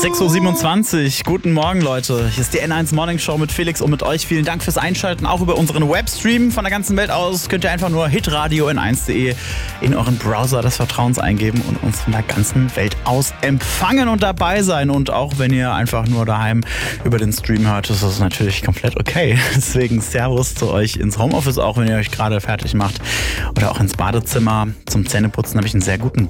6.27 Uhr, guten Morgen Leute. Hier ist die N1 Morning Show mit Felix und mit euch. Vielen Dank fürs Einschalten. Auch über unseren Webstream von der ganzen Welt aus könnt ihr einfach nur hitradio n1.de in euren Browser des Vertrauens eingeben und uns von der ganzen Welt aus empfangen und dabei sein. Und auch wenn ihr einfach nur daheim über den Stream hört, ist das natürlich komplett okay. Deswegen Servus zu euch ins Homeoffice, auch wenn ihr euch gerade fertig macht. Oder auch ins Badezimmer. Zum Zähneputzen habe ich einen sehr guten